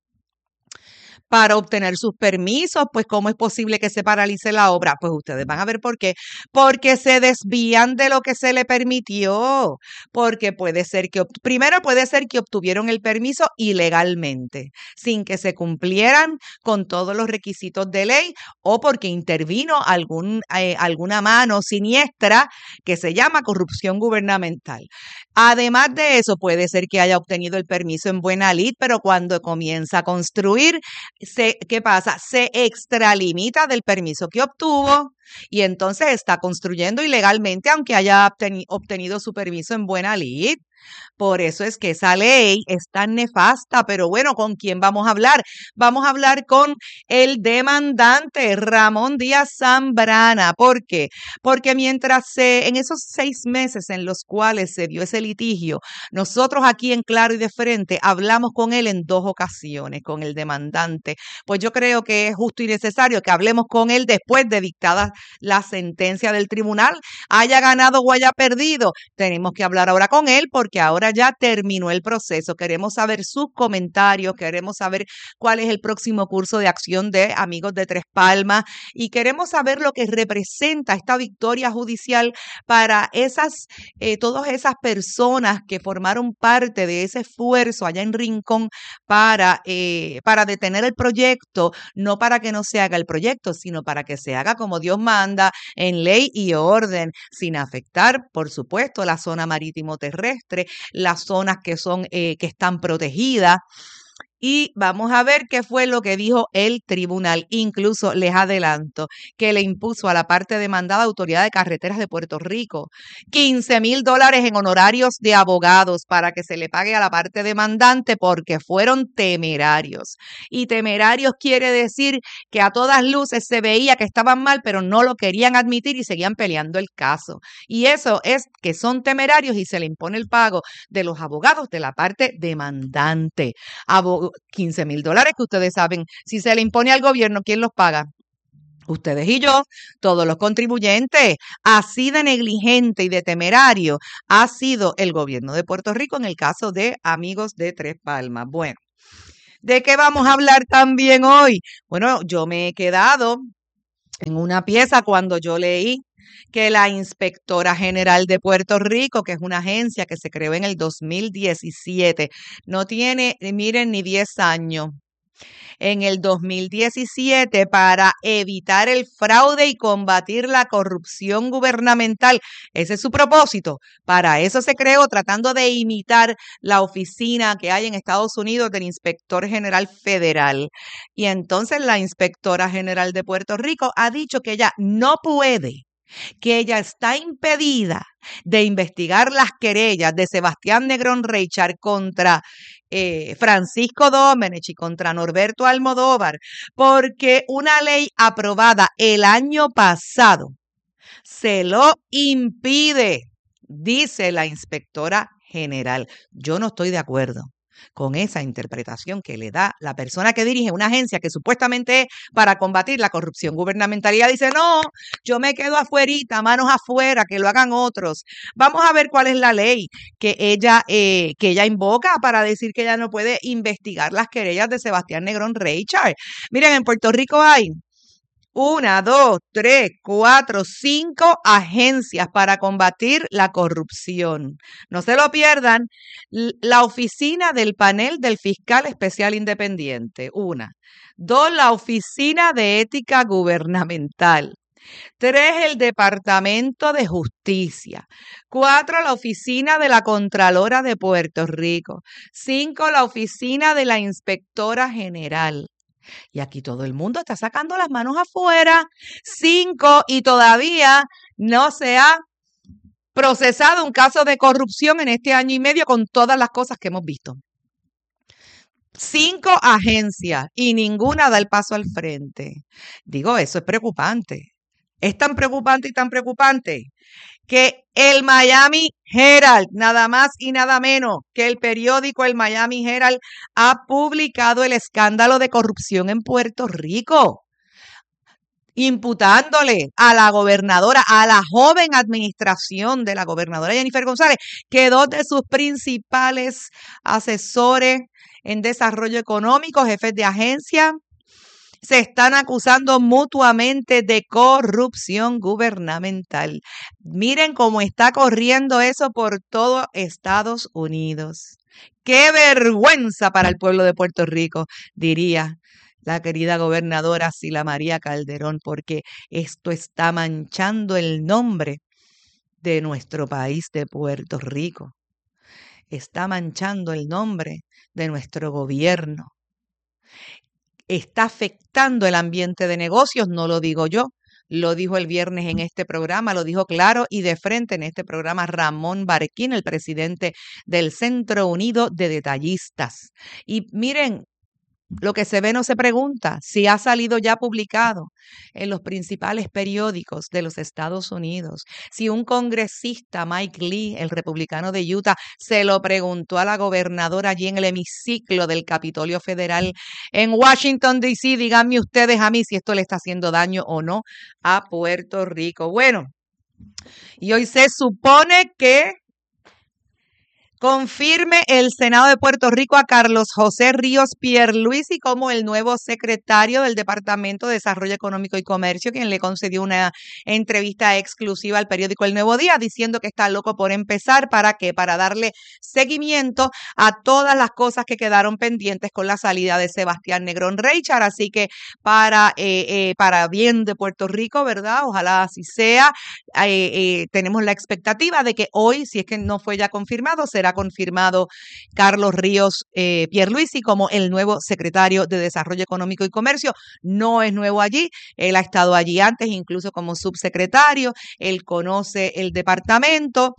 para obtener sus permisos, pues ¿cómo es posible que se paralice la obra? Pues ustedes van a ver por qué. Porque se desvían de lo que se le permitió. Porque primero puede ser que obtuvieron el permiso ilegalmente, sin que se cumplieran con todos los requisitos de ley, o porque intervino alguna mano siniestra que se llama corrupción gubernamental. Además de eso, puede ser que haya obtenido el permiso en buena lid, pero cuando comienza a construir, ¿qué pasa? Se extralimita del permiso que obtuvo y entonces está construyendo ilegalmente, aunque haya obtenido su permiso en buena lid. Por eso es que esa ley es tan nefasta. Pero bueno, ¿con quién vamos a hablar? Vamos a hablar con el demandante, Ramón Díaz Zambrana. ¿Por qué? Porque mientras en esos 6 meses en los cuales se dio ese litigio, nosotros aquí en Claro y de Frente hablamos con él en 2 ocasiones, con el demandante. Pues yo creo que es justo y necesario que hablemos con él después de dictada la sentencia del tribunal, haya ganado o haya perdido. Tenemos que hablar ahora con él porque ahora ya terminó el proceso. Queremos saber sus comentarios, queremos saber cuál es el próximo curso de acción de Amigos de Tres Palmas y queremos saber lo que representa esta victoria judicial para todas esas personas que formaron parte de ese esfuerzo allá en Rincón para detener el proyecto, no para que no se haga el proyecto, sino para que se haga como Dios manda, en ley y orden, sin afectar, por supuesto, la zona marítimo terrestre, las zonas que están protegidas. Y vamos a ver qué fue lo que dijo el tribunal. Incluso les adelanto que le impuso a la parte demandada Autoridad de Carreteras de Puerto Rico $15,000 en honorarios de abogados para que se le pague a la parte demandante porque fueron temerarios. Y temerarios quiere decir que a todas luces se veía que estaban mal, pero no lo querían admitir y seguían peleando el caso. Y eso es que son temerarios y se le impone el pago de los abogados de la parte demandante. $15,000 que ustedes saben, si se le impone al gobierno, ¿quién los paga? Ustedes y yo, todos los contribuyentes. Así de negligente y de temerario ha sido el gobierno de Puerto Rico en el caso de Amigos de Tres Palmas. Bueno, ¿de qué vamos a hablar también hoy? Bueno, yo me he quedado en una pieza cuando yo leí que la Inspectora General de Puerto Rico, que es una agencia que se creó en el 2017, no tiene, miren, ni 10 años. En el 2017, para evitar el fraude y combatir la corrupción gubernamental. Ese es su propósito. Para eso se creó, tratando de imitar la oficina que hay en Estados Unidos del Inspector General Federal. Y entonces la Inspectora General de Puerto Rico ha dicho que ella no puede, que ella está impedida de investigar las querellas de Sebastián Negrón Reichard contra Francisco Domenech y contra Norberto Almodóvar, porque una ley aprobada el año pasado se lo impide, dice la Inspectora General. Yo no estoy de acuerdo con esa interpretación que le da la persona que dirige una agencia que supuestamente es para combatir la corrupción gubernamental. Y ella dice, no, yo me quedo afuerita, manos afuera, que lo hagan otros. Vamos a ver cuál es la ley que ella invoca para decir que ella no puede investigar las querellas de Sebastián Negrón Reichard. Miren, en Puerto Rico hay 1, 2, 3, 4, 5 agencias para combatir la corrupción. No se lo pierdan. La oficina del panel del fiscal especial independiente, 1. 2, la oficina de ética gubernamental. 3, el Departamento de Justicia. 4, la oficina de la Contralora de Puerto Rico. 5, la oficina de la Inspectora General. Y aquí todo el mundo está sacando las manos afuera. 5, y todavía no se ha procesado un caso de corrupción en este año y medio con todas las cosas que hemos visto. 5 agencias y ninguna da el paso al frente. Digo, eso es preocupante. Es tan preocupante y tan preocupante que el Miami Herald, nada más y nada menos que el periódico el Miami Herald, ha publicado el escándalo de corrupción en Puerto Rico, imputándole a la gobernadora, a la joven administración de la gobernadora Jennifer González, que 2 de sus principales asesores en desarrollo económico, jefes de agencia, se están acusando mutuamente de corrupción gubernamental. Miren cómo está corriendo eso por todo Estados Unidos. ¡Qué vergüenza para el pueblo de Puerto Rico!, diría la querida gobernadora Sila María Calderón, porque esto está manchando el nombre de nuestro país de Puerto Rico. Está manchando el nombre de nuestro gobierno. Está afectando el ambiente de negocios, no lo digo yo, lo dijo el viernes en este programa, lo dijo claro y de frente en este programa Ramón Barquín, el presidente del Centro Unido de Detallistas. Y miren, lo que se ve no se pregunta. Si ha salido ya publicado en los principales periódicos de los Estados Unidos, si un congresista, Mike Lee, el republicano de Utah, se lo preguntó a la gobernadora allí en el hemiciclo del Capitolio Federal en Washington, D.C., díganme ustedes a mí si esto le está haciendo daño o no a Puerto Rico. Bueno, y hoy se supone que confirme el Senado de Puerto Rico a Carlos José Ríos Pierluisi como el nuevo secretario del Departamento de Desarrollo Económico y Comercio, quien le concedió una entrevista exclusiva al periódico El Nuevo Día, diciendo que está loco por empezar. ¿Para qué? Para darle seguimiento a todas las cosas que quedaron pendientes con la salida de Sebastián Negrón Reichard. Así que para bien de Puerto Rico, ¿verdad? Ojalá así sea. Tenemos la expectativa de que hoy, si es que no fue ya confirmado, será confirmado Carlos Ríos Pierluisi como el nuevo secretario de Desarrollo Económico y Comercio. No es nuevo allí, él ha estado allí antes, incluso como subsecretario, él conoce el departamento.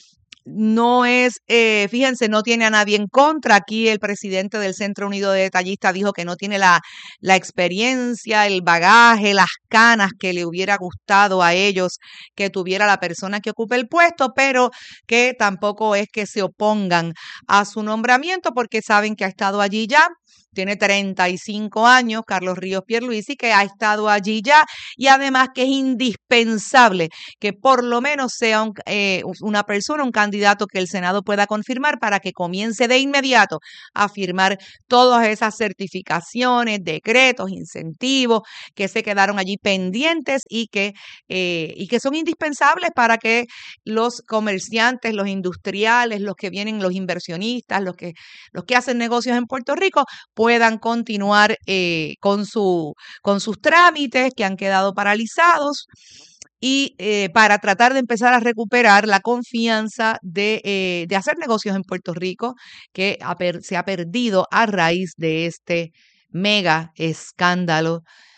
No es, fíjense, no tiene a nadie en contra. Aquí el presidente del Centro Unido de Detallistas dijo que no tiene la experiencia, el bagaje, las canas que le hubiera gustado a ellos que tuviera la persona que ocupe el puesto, pero que tampoco es que se opongan a su nombramiento porque saben que ha estado allí ya. Tiene 35 años, Carlos Ríos Pierluisi, que ha estado allí ya, y además que es indispensable que por lo menos sea una persona, un candidato que el Senado pueda confirmar para que comience de inmediato a firmar todas esas certificaciones, decretos, incentivos que se quedaron allí pendientes y que son indispensables para que los comerciantes, los industriales, los que vienen, los inversionistas, los que hacen negocios en Puerto Rico, puedan continuar con sus trámites que han quedado paralizados y para tratar de empezar a recuperar la confianza de hacer negocios en Puerto Rico que se ha perdido a raíz de este mega escándalo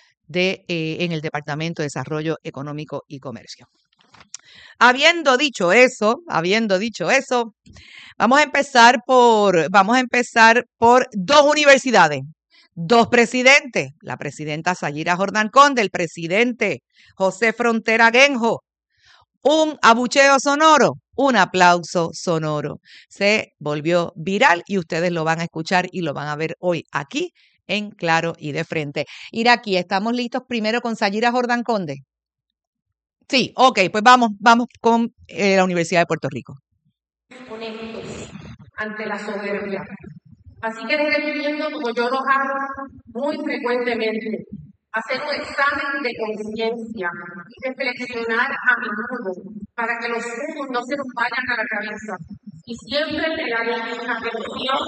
en el Departamento de Desarrollo Económico y Comercio. Habiendo dicho eso, vamos a empezar por dos universidades, dos presidentes, la presidenta Sayira Jordán Conde, el presidente José Frontera Genjo. Un abucheo sonoro, un aplauso sonoro. Se volvió viral y ustedes lo van a escuchar y lo van a ver hoy aquí en Claro y de Frente. Iraquí, ¿estamos listos primero con Sayira Jordán Conde? Sí, ok, pues vamos con la Universidad de Puerto Rico. Honestos ante la soberbia. Así que les recomiendo, como yo lo hago muy frecuentemente, hacer un examen de conciencia y reflexionar a menudo para que los humos no se nos vayan a la cabeza. Y siempre pegar atención.